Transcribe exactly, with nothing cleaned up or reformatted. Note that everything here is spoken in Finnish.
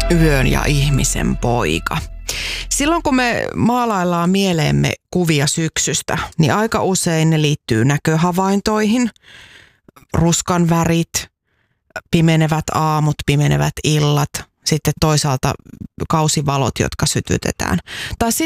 Yön ja ihmisen poika. Silloin kun me maalaillaan mieleemme kuvia syksystä, niin aika usein ne liittyy näköhavaintoihin. Ruskan värit, pimenevät aamut, pimenevät illat, sitten toisaalta kausivalot, jotka sytytetään. Tai sitten